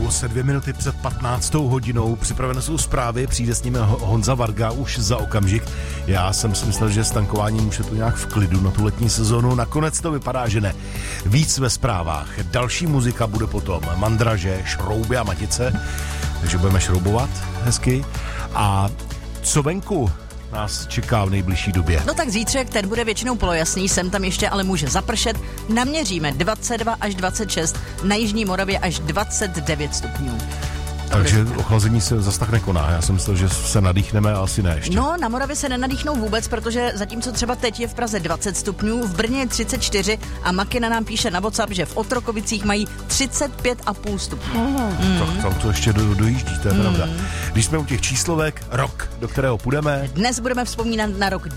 Bylo se 2 minuty před 15. hodinou, připravené jsou zprávy, přijde s nimi Honza Varga už za okamžik. Já jsem si myslel, že s tankováním už je tu nějak v klidu na tu letní sezonu, nakonec to vypadá, že ne. Víc ve zprávách, další muzika bude potom mandraže, šrouby a matice, takže budeme šroubovat hezky. A co venku nás čeká v nejbližší době? No tak zítřek, ten bude většinou polojasný, sem tam ještě ale může zapršet. Naměříme 22 až 26, na jižní Moravě až 29 stupňů. Takže ochlazení se zas tak nekoná. Já jsem myslel, že se nadýchneme, ale asi ne ještě. No, na Moravě se nenadýchnou vůbec, protože zatímco třeba teď je v Praze 20 stupňů, v Brně je 34 a Makina nám píše na WhatsApp, že v Otrokovicích mají 35,5 stupňů. Tak tam to ještě dojíždí, to je pravda. Když jsme u těch číslovek, rok, do kterého půjdeme. Dnes budeme vzpomínat na rok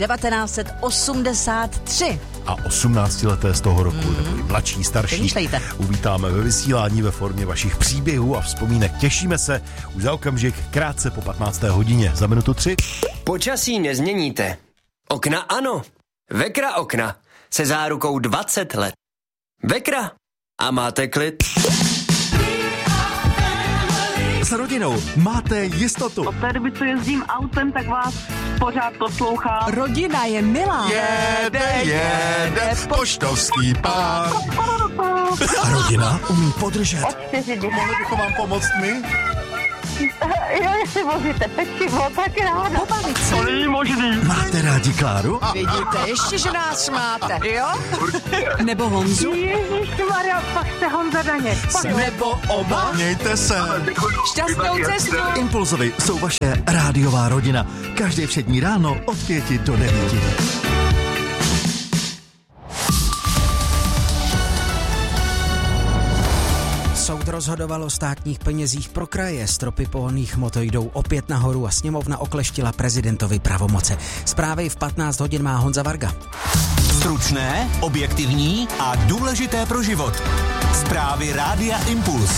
1983. A 18leté z toho roku, nebo mladší, starší, Přemýšlejte. uvítáme ve vysílání ve formě vašich příběhů a vzpomínek. Těšíme se už za okamžik, krátce po 15. hodině, za minutu 3. Počasí nezměníte. Okna ano. Vekra okna se zárukou 20 let. Vekra a máte klid. S rodinou máte jistotu. Od té doby, co jezdím autem, tak vás pořád poslouchám. Rodina je milá. Jede poštovský pán. A rodina umí podržet. Mohli bychom vám pomoct my? Jo, jestli vozíte pečivo, tak ráda. Pobavit se. To není možný. Máte rádi Kláru? Vidíte, ještě, že nás máte, jo? Nebo Honzu? Ježišmarja, pak jste Honza Daněk. Nebo oba? Mějte se. Šťastnou cestu. Impulzovi jsou vaše rádiová rodina. Každé všední ráno od 5 do 9. Soud rozhodoval o státních penězích pro kraje, stropy pohonných hmot jdou opět nahoru a sněmovna okleštila prezidentovi pravomoce. Zprávy v 15 hodin má Honza Varga. Stručné, objektivní a důležité pro život. Zprávy Rádia Impuls.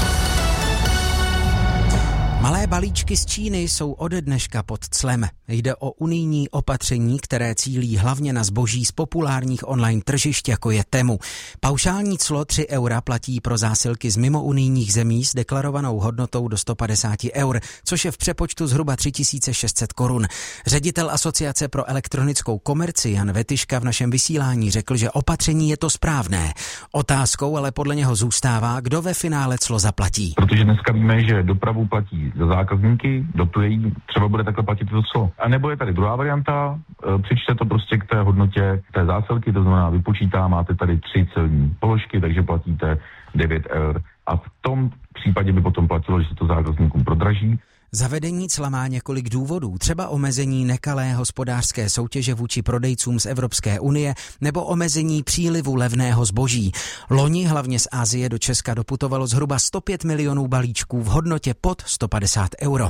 Malé balíčky z Číny jsou ode dneška pod clem. Jde o unijní opatření, které cílí hlavně na zboží z populárních online tržišť, jako je Temu. Paušální clo 3 eura platí pro zásilky z mimounijních zemí s deklarovanou hodnotou do 150 eur, což je v přepočtu zhruba 3600 korun. Ředitel Asociace pro elektronickou komerci Jan Vetyška v našem vysílání řekl, že opatření je to správné. Otázkou ale podle něho zůstává, kdo ve finále clo zaplatí. Protože dneska víme, že dopravu platí za zákazníky, dotuje jí, třeba bude takhle platit to clo. A nebo je tady druhá varianta, přičte to prostě k té hodnotě té zásilky, to znamená vypočítá, máte tady 3 celní položky, takže platíte 9 eur. A v tom případě by potom platilo, že se to zákazníkům prodraží. Zavedení cla má několik důvodů, třeba omezení nekalé hospodářské soutěže vůči prodejcům z Evropské unie nebo omezení přílivu levného zboží. Loni hlavně z Asie do Česka doputovalo zhruba 105 milionů balíčků v hodnotě pod 150 euro.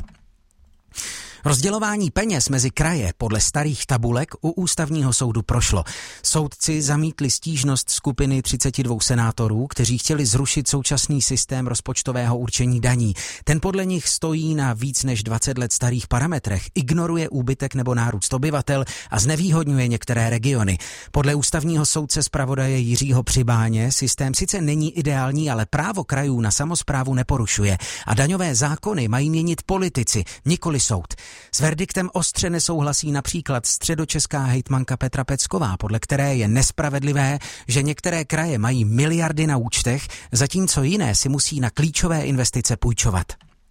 Rozdělování peněz mezi kraje podle starých tabulek u ústavního soudu prošlo. Soudci zamítli stížnost skupiny 32 senátorů, kteří chtěli zrušit současný systém rozpočtového určení daní. Ten podle nich stojí na víc než 20 let starých parametrech, ignoruje úbytek nebo nárůst obyvatel a znevýhodňuje některé regiony. Podle ústavního soudce zpravodaje Jiřího Přibáně systém sice není ideální, ale právo krajů na samosprávu neporušuje a daňové zákony mají měnit politici, nikoli soud. S verdiktem ostře nesouhlasí například středočeská hejtmanka Petra Pecková, podle které je nespravedlivé, že některé kraje mají miliardy na účtech, zatímco jiné si musí na klíčové investice půjčovat.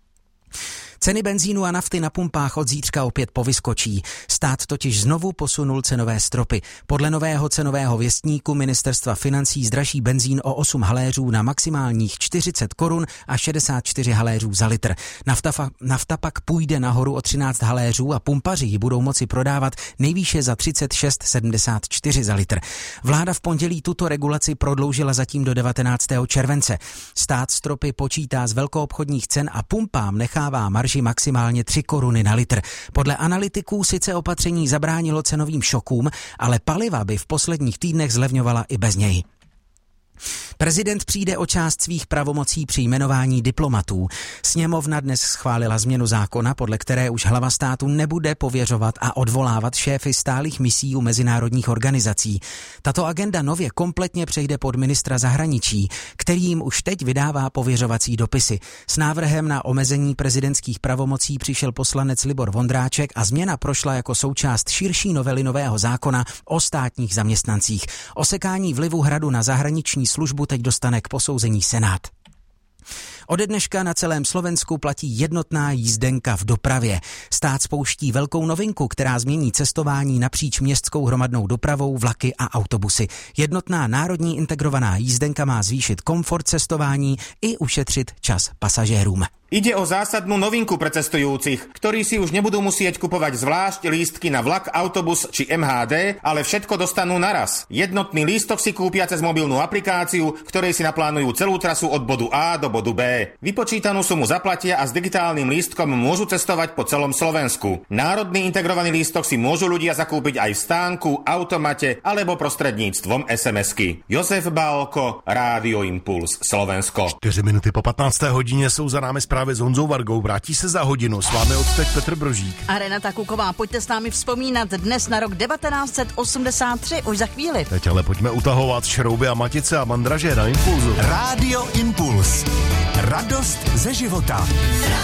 Ceny benzínu a nafty na pumpách od zítřka opět povyskočí. Stát totiž znovu posunul cenové stropy. Podle nového cenového věstníku ministerstva financí zdraží benzín o 8 haléřů na maximálních 40 korun a 64 haléřů za litr. Nafta pak půjde nahoru o 13 haléřů a pumpaři ji budou moci prodávat nejvýše za 36,74 za litr. Vláda v pondělí tuto regulaci prodloužila zatím do 19. července. Stát stropy počítá z velkoobchodních cen a pumpám nechává marži maximálně 3 koruny na litr. Podle analytiků sice opatření zabránilo cenovým šokům, ale paliva by v posledních týdnech zlevňovala i bez něj. Prezident přijde o část svých pravomocí při jmenování diplomatů. Sněmovna dnes schválila změnu zákona, podle které už hlava státu nebude pověřovat a odvolávat šéfy stálých misí u mezinárodních organizací. Tato agenda nově kompletně přejde pod ministra zahraničí, který jim už teď vydává pověřovací dopisy. S návrhem na omezení prezidentských pravomocí přišel poslanec Libor Vondráček a změna prošla jako součást širší novely nového zákona o státních zaměstnancích. Osekání vlivu Hradu na zahraniční službu teď dostane k posouzení Senát. Ode dneška na celém Slovensku platí jednotná jízdenka v dopravě. Stát spouští velkou novinku, která změní cestování napříč městskou hromadnou dopravou, vlaky a autobusy. Jednotná národní integrovaná jízdenka má zvýšit komfort cestování i ušetřit čas pasažérům. Ide o zásadnú novinku pre cestujúcich, ktorí si už nebudú musieť kupovať zvlášť lístky na vlak, autobus či MHD, ale všetko dostanú naraz. Jednotný lístok si kúpia cez mobilnú aplikáciu, v ktorej si naplánujú celú trasu od bodu A do bodu B. Vypočítanú sumu zaplatia a s digitálnym lístkom môžu cestovať po celom Slovensku. Národný integrovaný lístok si môžu ľudia zakúpiť aj v stánku, automate alebo prostredníctvom SMS-ky. Jozef Bálko, Rádio Impuls, Slovensko. 4 minuty po 15. hodině jsou za námi zprávy s Honzou Vargou. Vrátí se za hodinu. S vámi odteď Petr Brožík. A Renata Kuková. Pojďte s námi vzpomínat dnes na rok 1983, už za chvíli. Teď ale pojďme utahovat šrouby a matice a mandraže na Impulzu. Rádio Impuls. Radost ze života.